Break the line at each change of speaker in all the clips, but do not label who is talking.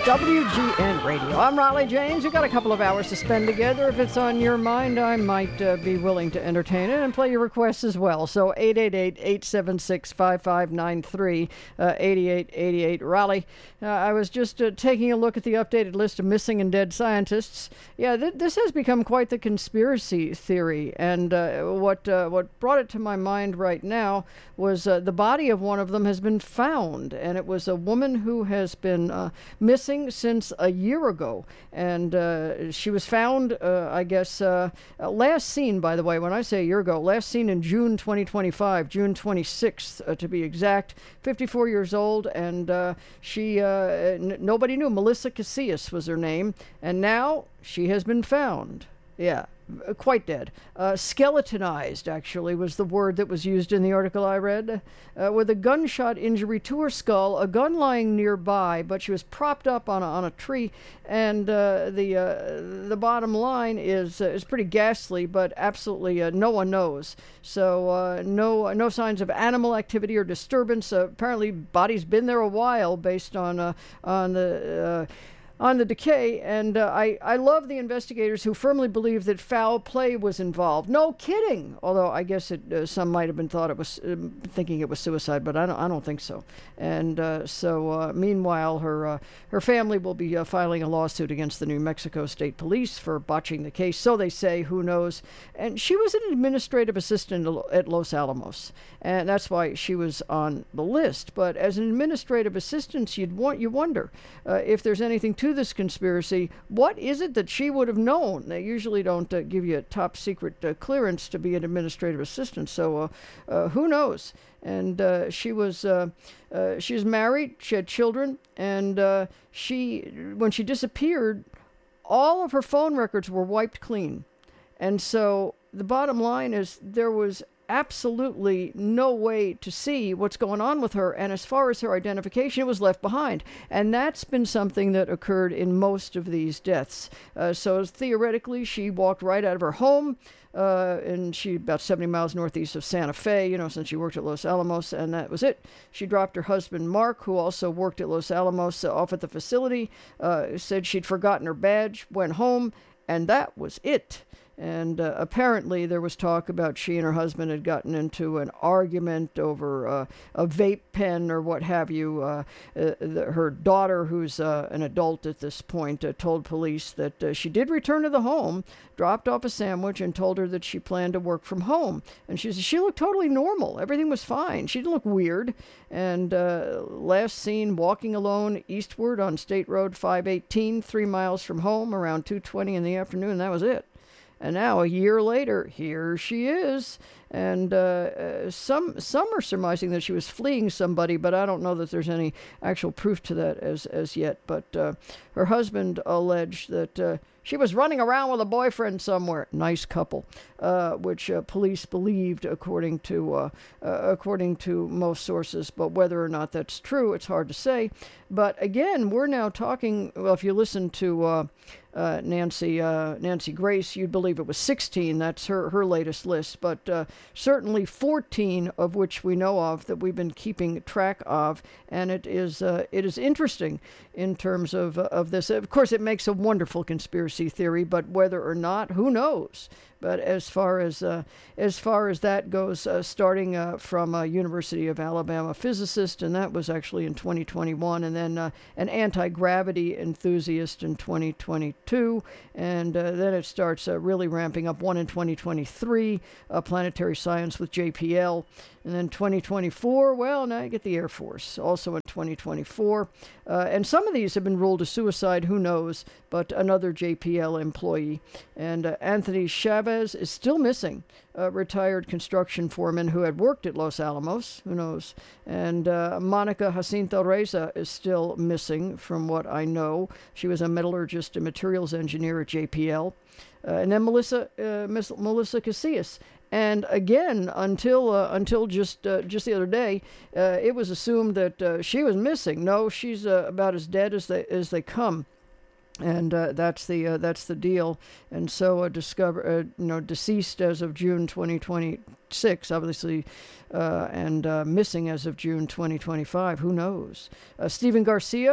WGN Radio. I'm Raleigh James. We've got a couple of hours to spend together. If it's on your mind, I might be willing to entertain it and play your requests as well. So 888-876-5593, 8888 Raleigh. I was just taking a look at the updated list of missing and dead scientists. Yeah, this has become quite the conspiracy theory. And what brought it to my mind right now was the body of one of them has been found. And it was a woman who has been missing since a year ago, and she was found, I guess, last seen, by the way, when I say a year ago, last seen in June 2025, June 26th to be exact, 54 years old, and she, nobody knew. Melissa Casillas was her name, and now she has been found. Yeah. Quite dead. Skeletonized, actually, was the word that was used in the article I read, with a gunshot injury to her skull, a gun lying nearby, but she was propped up on a tree, and the bottom line is pretty ghastly, but absolutely no one knows. So no signs of animal activity or disturbance. Apparently, body's been there a while, based on the decay, and I love the investigators who firmly believe that foul play was involved. No kidding. Although I guess some might have been thinking it was suicide, but I don't think so. And so meanwhile, her family will be filing a lawsuit against the New Mexico State Police for botching the case. So they say. Who knows? And she was an administrative assistant at Los Alamos, and that's why she was on the list. But as an administrative assistant, you wonder if there's anything to this conspiracy. What is it that she would have known? They usually don't give you a top secret clearance to be an administrative assistant, so who knows? And she was married, she had children, and when she disappeared, all of her phone records were wiped clean. And so the bottom line is there was absolutely no way to see what's going on with her, and as far as her identification, it was left behind. And that's been something that occurred in most of these deaths. So theoretically, she walked right out of her home, and she about 70 miles northeast of Santa Fe, since she worked at Los Alamos, and that was it. She dropped her husband, Mark, who also worked at Los Alamos, off at the facility, said she'd forgotten her badge, went home, and that was it. And apparently there was talk about she and her husband had gotten into an argument over a vape pen or what have you. Her daughter, who's an adult at this point, told police that she did return to the home, dropped off a sandwich, and told her that she planned to work from home. And she looked totally normal. Everything was fine. She didn't look weird. And last seen walking alone eastward on State Road 518, 3 miles from home, around 2:20 in the afternoon. That was it. And now, a year later, here she is. And some are surmising that she was fleeing somebody, but I don't know that there's any actual proof to that as yet. But her husband alleged that she was running around with a boyfriend somewhere. Nice couple, which police believed, according to most sources. But whether or not that's true, it's hard to say. But again, we're now talking. Well, if you listen to Nancy Grace, you'd believe it was 16. That's her latest list, but certainly 14 of which we know of that we've been keeping track of, and it is interesting in terms of this. Of course, it makes a wonderful conspiracy theory, but whether or not, who knows? But as far as that goes, starting from a University of Alabama physicist, and that was actually in 2021, and then an anti-gravity enthusiast in 2022, and then it starts really ramping up. One in 2023, planetary science with JPL, and then 2024. Well, now you get the Air Force, also in 2024, and some of these have been ruled a suicide. Who knows? But another JPL employee, and Anthony Chavez is still missing, a retired construction foreman who had worked at Los Alamos. Who knows? And Monica Jacinto Reza is still missing, from what I know. She was a metallurgist and materials engineer at JPL. And then Melissa Casillas. And again, until just the other day, it was assumed that she was missing. No, she's about as dead as they come. And that's the deal. And so deceased as of June 2026, obviously, and missing as of June 2025. Who knows? Stephen Garcia,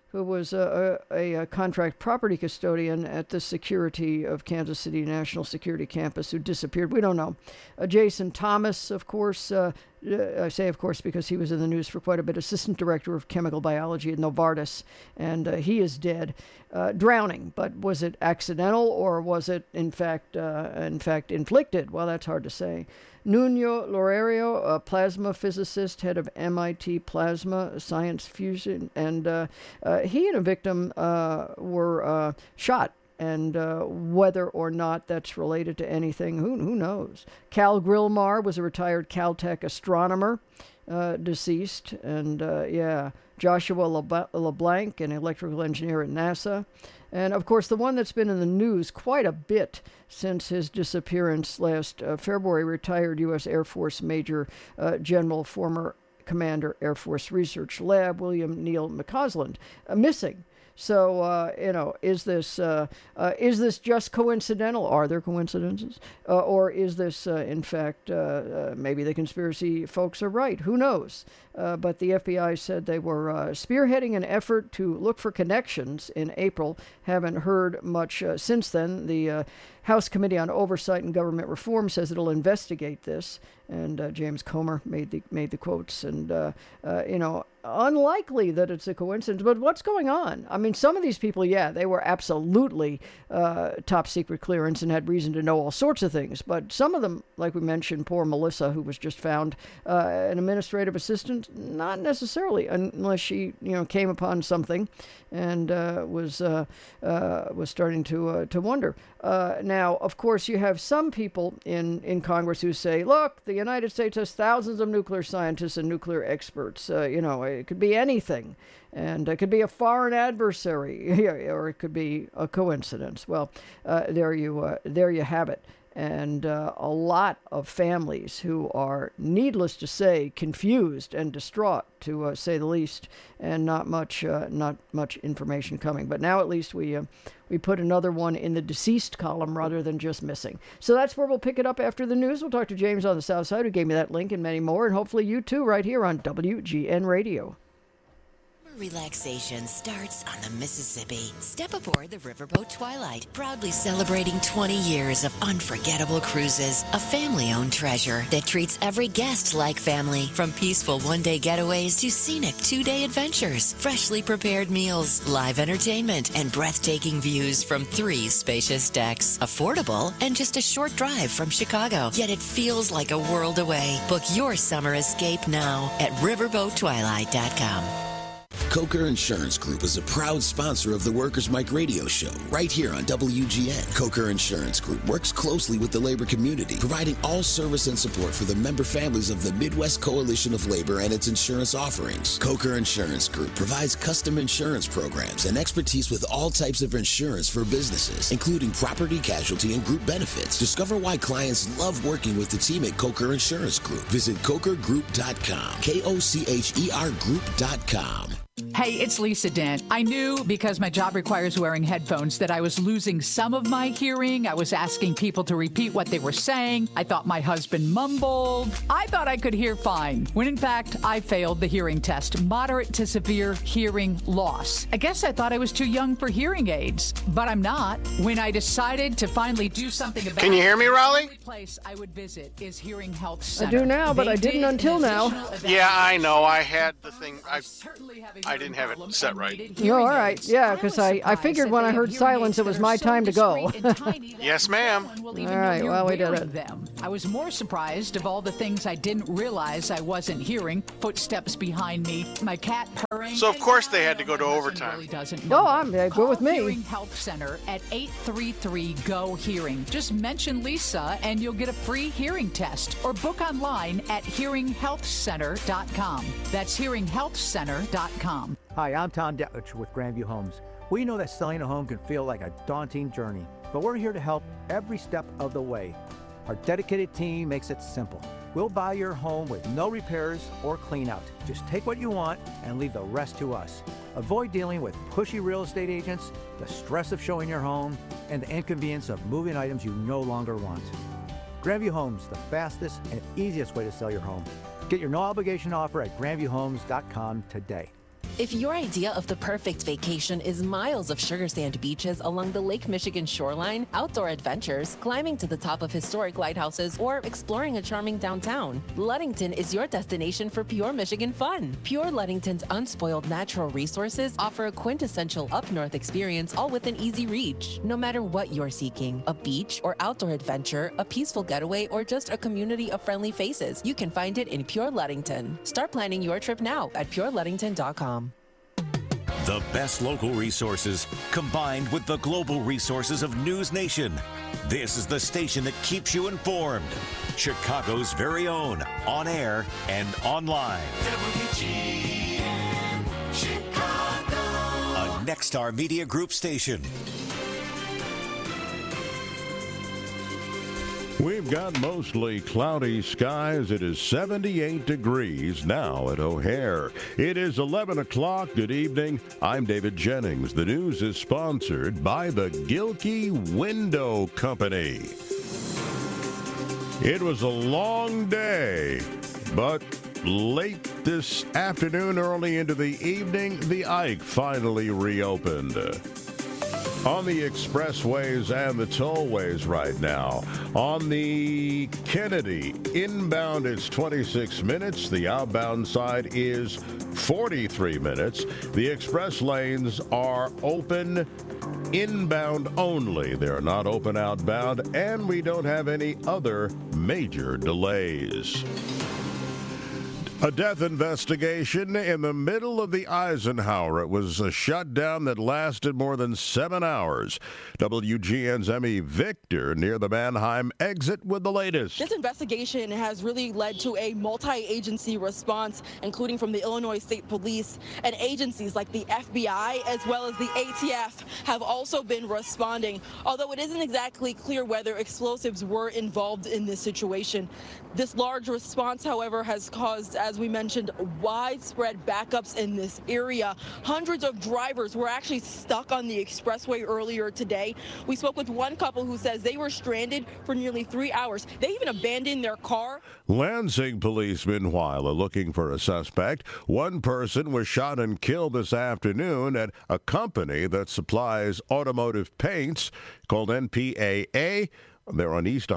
who was a contract property custodian at the security of Kansas City National Security Campus, who disappeared. We don't know. Jason Thomas, of course, I say of course because he was in the news for quite a bit, assistant director of chemical biology at Novartis, and he is dead, drowning. But was it accidental or was it in fact inflicted? Well, that's hard to say. Nuno Loureiro, a plasma physicist, head of MIT Plasma Science Fusion, and he and a victim were shot. And whether or not that's related to anything, who knows? Cal Grillmar was a retired Caltech astronomer, deceased. And Joshua LeBlanc, an electrical engineer at NASA. And, of course, the one that's been in the news quite a bit since his disappearance last February, retired U.S. Air Force Major General, former Commander, Air Force Research Lab, William Neal McCausland, missing. So, is this just coincidental? Are there coincidences? Or is this, in fact, maybe the conspiracy folks are right? Who knows? But the FBI said they were spearheading an effort to look for connections in April. Haven't heard much since then. The House Committee on Oversight and Government Reform says it'll investigate this. And James Comer made the quotes. And, unlikely that it's a coincidence. But what's going on? I mean, some of these people, they were absolutely top secret clearance and had reason to know all sorts of things. But some of them, like we mentioned, poor Melissa, who was just found an administrative assistant, not necessarily, unless she, came upon something and was starting to wonder. Now, of course, you have some people in Congress who say, look, the United States has thousands of nuclear scientists and nuclear experts. It could be anything. And it could be a foreign adversary, or it could be a coincidence. Well, there you have it. And a lot of families who are, needless to say, confused and distraught, to say the least, and not much information coming. But now at least we put another one in the deceased column rather than just missing. So that's where we'll pick it up after the news. We'll talk to James on the South Side, who gave me that link, and many more, and hopefully you too, right here on WGN Radio.
Relaxation starts on the Mississippi. Step aboard the Riverboat Twilight, proudly celebrating 20 years of unforgettable cruises. A family-owned treasure that treats every guest like family. From peaceful one-day getaways to scenic two-day adventures, freshly prepared meals, live entertainment, and breathtaking views from 3 spacious decks. Affordable and just a short drive from Chicago. Yet it feels like a world away. Book your summer escape now at riverboattwilight.com.
Coker Insurance Group is a proud sponsor of the Workers' Mic radio show right here on WGN. Coker Insurance Group works closely with the labor community, providing all service and support for the member families of the Midwest Coalition of Labor and its insurance offerings. Coker Insurance Group provides custom insurance programs and expertise with all types of insurance for businesses, including property, casualty, and group benefits. Discover why clients love working with the team at Coker Insurance Group. Visit cokergroup.com, KOCHER Group.com.
Hey, it's Lisa Dent. I knew because my job requires wearing headphones that I was losing some of my hearing. I was asking people to repeat what they were saying. I thought my husband mumbled. I thought I could hear fine, when in fact I failed the hearing test. Moderate to severe hearing loss. I guess I thought I was too young for hearing aids, but I'm not. When I decided to finally do something about it.
Can you hear me, Raleigh?
The only place I would visit is Hearing Health Center.
I do now, but I didn't until now.
Yeah, I know. I had the thing. I didn't have it set right.
Oh, all right. Yeah, because I figured when I heard silence, it was my time to go.
Yes, ma'am.
All right, well, we did it.
I was more surprised of all the things I didn't realize I wasn't hearing. Footsteps behind me, my cat purring.
So, of course, they had to go to overtime.
Go with me.
Hearing Health Center at 833-GO-HEARING. Just mention Lisa and you'll get a free hearing test, or book online at hearinghealthcenter.com. That's hearinghealthcenter.com.
Hi, I'm Tom Detlich with Grandview Homes. We know that selling a home can feel like a daunting journey, but we're here to help every step of the way. Our dedicated team makes it simple. We'll buy your home with no repairs or clean out. Just take what you want and leave the rest to us. Avoid dealing with pushy real estate agents, the stress of showing your home, and the inconvenience of moving items you no longer want. Grandview Homes, the fastest and easiest way to sell your home. Get your no-obligation offer at grandviewhomes.com today.
If your idea of the perfect vacation is miles of sugar sand beaches along the Lake Michigan shoreline, outdoor adventures, climbing to the top of historic lighthouses, or exploring a charming downtown, Ludington is your destination for pure Michigan fun. Pure Ludington's unspoiled natural resources offer a quintessential up-north experience, all within easy reach. No matter what you're seeking, a beach or outdoor adventure, a peaceful getaway, or just a community of friendly faces, you can find it in Pure Ludington. Start planning your trip now at pureludington.com.
The best local resources combined with the global resources of News Nation. This is the station that keeps you informed. Chicago's very own, on air and online. WGN Chicago. A Nexstar Media Group station.
We've got mostly cloudy skies. It is 78 degrees now at O'Hare. It is 11 o'clock. Good evening. I'm David Jennings. The news is sponsored by the Gilkey Window Company. It was a long day, but late this afternoon, early into the evening, the Ike finally reopened. On the expressways and the tollways right now. On the Kennedy, inbound it's 26 minutes. The outbound side is 43 minutes. The express lanes are open inbound only. They're not open outbound, and we don't have any other major delays. A death investigation in the middle of the Eisenhower. It was a shutdown that lasted more than 7 hours. WGN's Emmy Victor near the Mannheim exit with the latest.
This investigation has really led to a multi-agency response, including from the Illinois State Police, and agencies like the FBI as well as the ATF have also been responding, although it isn't exactly clear whether explosives were involved in this situation. This large response, however, has caused, as we mentioned, widespread backups in this area. Hundreds of drivers were actually stuck on the expressway earlier today. We spoke with one couple who says they were stranded for nearly 3 hours. They even abandoned their car.
Lansing police, meanwhile, are looking for a suspect. One person was shot and killed this afternoon at a company that supplies automotive paints called NPAA. They're on East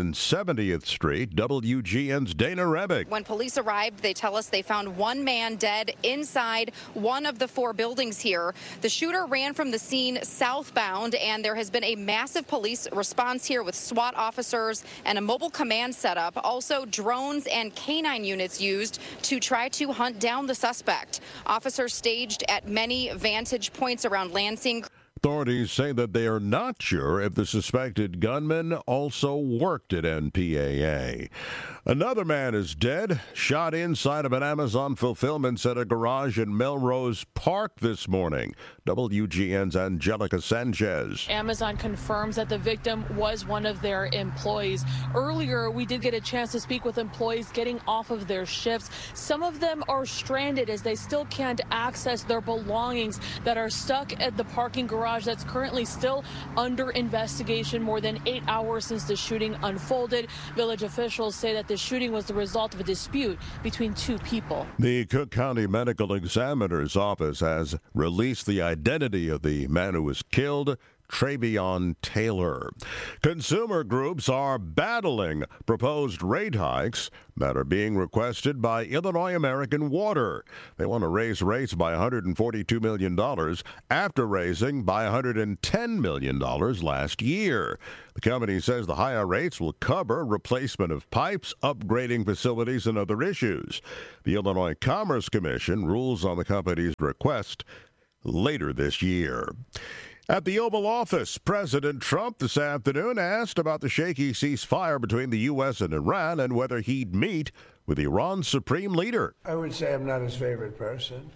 170th Street. WGN's Dana Rebick.
When police arrived, they tell us they found one man dead inside one of the 4 buildings here. The shooter ran from the scene southbound, and there has been a massive police response here with SWAT officers and a mobile command setup. Also, drones and canine units used to try to hunt down the suspect. Officers staged at many vantage points around Lansing.
Authorities say that they are not sure if the suspected gunman also worked at NPAA. Another man is dead, shot inside of an Amazon fulfillment center garage in Melrose Park this morning. WGN's Angelica Sanchez.
Amazon confirms that the victim was one of their employees. Earlier, we did get a chance to speak with employees getting off of their shifts. Some of them are stranded as they still can't access their belongings that are stuck at the parking garage that's currently still under investigation more than 8 hours since the shooting unfolded. Village officials say that the shooting was the result of a dispute between 2 people.
The Cook County Medical Examiner's Office has released the identity of the man who was killed, Travion Taylor. Consumer groups are battling proposed rate hikes that are being requested by Illinois American Water. They want to raise rates by $142 million after raising by $110 million last year. The company says the higher rates will cover replacement of pipes, upgrading facilities, and other issues. The Illinois Commerce Commission rules on the company's request later this year. At the Oval Office, President Trump this afternoon asked about the shaky ceasefire between the U.S. and Iran and whether he'd meet with Iran's supreme leader.
I would say I'm not his favorite person.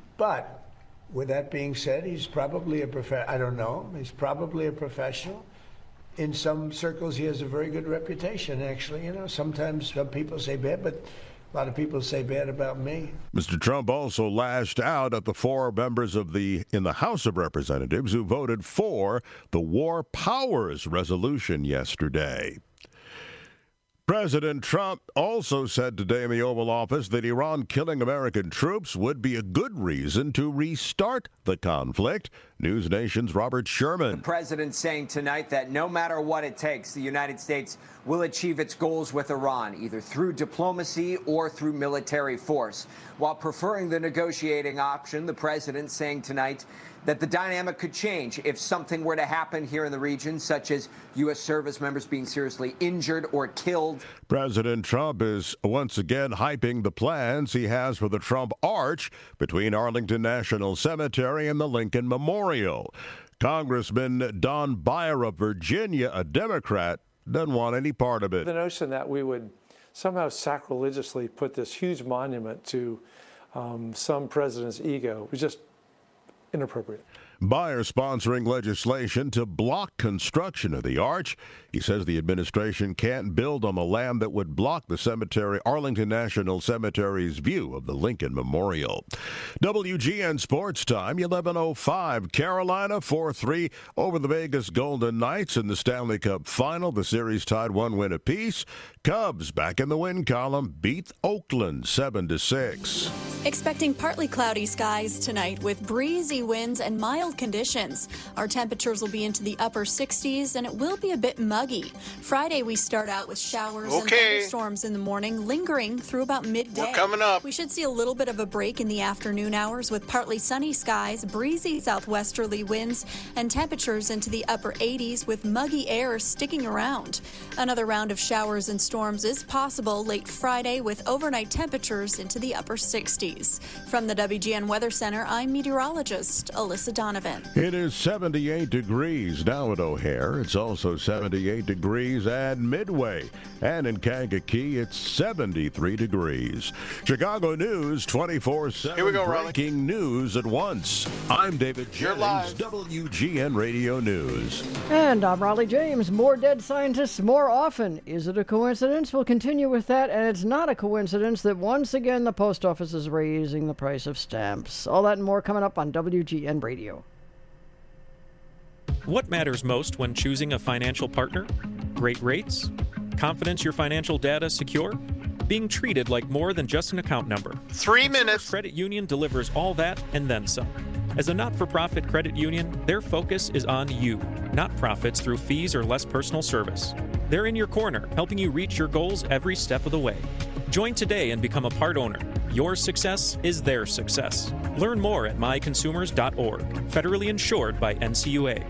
But with that being said, he's probably I don't know. He's probably a professional. In some circles, he has a very good reputation, actually. You know, sometimes some people say bad, but a lot of people say bad about me.
Mr. Trump also lashed out at the 4 members in the House of Representatives who voted for the War Powers resolution yesterday. President Trump also said today in the Oval Office that Iran killing American troops would be a good reason to restart the conflict. News Nation's Robert Sherman.
The president saying tonight that no matter what it takes, the United States will achieve its goals with Iran, either through diplomacy or through military force. While preferring the negotiating option, the president saying tonight that the dynamic could change if something were to happen here in the region, such as U.S. service members being seriously injured or killed.
President Trump is once again hyping the plans he has for the Trump Arch between Arlington National Cemetery and the Lincoln Memorial. Congressman Don Beyer of Virginia, a Democrat, doesn't want any part of it.
The notion that we would somehow sacrilegiously put this huge monument to some president's ego was just inappropriate.
Beyer sponsoring legislation to block construction of the arch. He says the administration can't build on the land that would block the cemetery, Arlington National Cemetery's view of the Lincoln Memorial. WGN Sports Time, 11:05. Carolina 4-3 over the Vegas Golden Knights in the Stanley Cup Final. The series tied 1 win apiece. Cubs back in the win column beat Oakland 7-6.
Expecting partly cloudy skies tonight with breezy winds and mild conditions. Our temperatures will be into the upper 60s and it will be a bit muggy. Friday we start out with showers and thunderstorms in the morning, lingering through about midday.
We're coming up.
We should see a little bit of a break in the afternoon hours with partly sunny skies, breezy southwesterly winds, and temperatures into the upper 80s with muggy air sticking around. Another round of showers and storms is possible late Friday with overnight temperatures into the upper 60s. From the WGN Weather Center, I'm meteorologist Alyssa Donovan.
It is 78 degrees now at O'Hare. It's also 78 degrees at Midway. And in Kankakee, it's 73 degrees. Chicago News 24/7.
Here we go,
breaking news at once. I'm David Jennings, WGN Radio News.
And I'm Raleigh James. More dead scientists more often. Is it a coincidence? We'll continue with that, and it's not a coincidence that once again the post office is raising the price of stamps. All that and more coming up on WGN Radio.
What matters most when choosing a financial partner? Great rates? Confidence your financial data is secure? Being treated like more than just an account number?
3 minutes.
Credit Union delivers all that and then some. As a not-for-profit credit union, their focus is on you, not profits through fees or less personal service. They're in your corner, helping you reach your goals every step of the way. Join today and become a part owner. Your success is their success. Learn more at myconsumers.org. Federally insured by NCUA.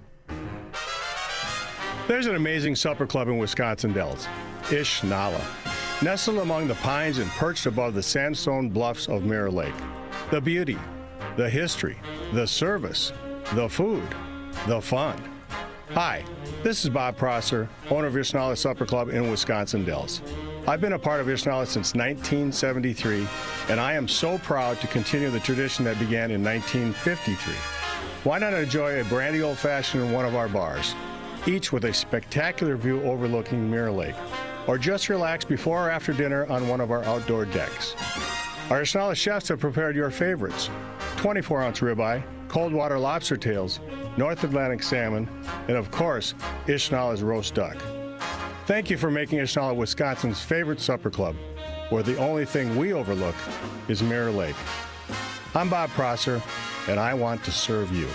There's an amazing supper club in Wisconsin Dells, Ish Nala, nestled among the pines and perched above the sandstone bluffs of Mirror Lake. The beauty, the history, the service, the food, the fun. Hi, this is Bob Prosser, owner of Ish Nala Supper Club in Wisconsin Dells. I've been a part of Ish Nala since 1973, and I am so proud to continue the tradition that began in 1953. Why not enjoy a brandy old-fashioned in one of our bars, each with a spectacular view overlooking Mirror Lake, or just relax before or after dinner on one of our outdoor decks. Our Ish Nala chefs have prepared your favorites: 24-ounce ribeye, cold water lobster tails, North Atlantic salmon, and of course, Ish Nala's roast duck. Thank you for making Ish Nala Wisconsin's favorite supper club, where the only thing we overlook is Mirror Lake. I'm Bob Prosser, and I want to serve you.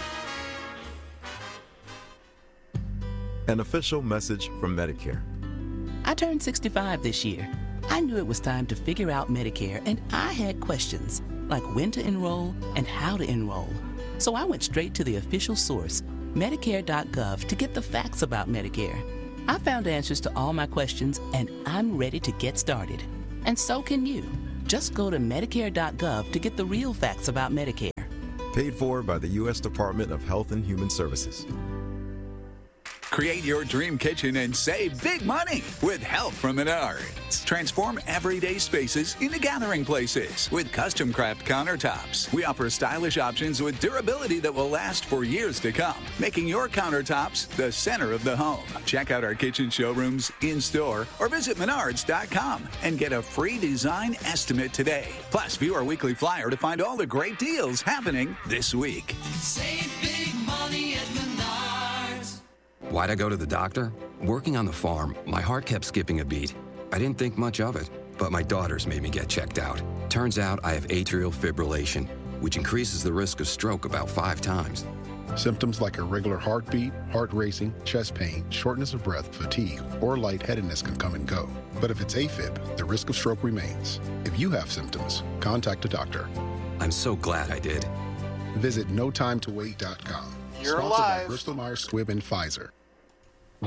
An official message from Medicare.
I turned 65 this year. I knew it was time to figure out Medicare, and I had questions, like when to enroll and how to enroll. So I went straight to the official source, Medicare.gov, to get the facts about Medicare. I found answers to all my questions, and I'm ready to get started. And so can you. Just go to Medicare.gov to get the real facts about Medicare.
Paid for by the U.S. Department of Health and Human Services.
Create your dream kitchen and save big money with help from Menards. Transform everyday spaces into gathering places with custom-craft countertops. We offer stylish options with durability that will last for years to come, making your countertops the center of the home. Check out our kitchen showrooms in-store or visit Menards.com and get a free design estimate today. Plus, view our weekly flyer to find all the great deals happening this week.
Save big money at Menards.
Why'd I go to the doctor? Working on the farm, my heart kept skipping a beat. I didn't think much of it, but my daughters made me get checked out. Turns out I have atrial fibrillation, which increases the risk of stroke about 5 times.
Symptoms like irregular heartbeat, heart racing, chest pain, shortness of breath, fatigue, or lightheadedness can come and go. But if it's AFib, the risk of stroke remains. If you have symptoms, contact a doctor.
I'm so glad I did.
Visit notimetowait.com.
You're
Sponsored
alive.
by Bristol Myers Squibb and Pfizer.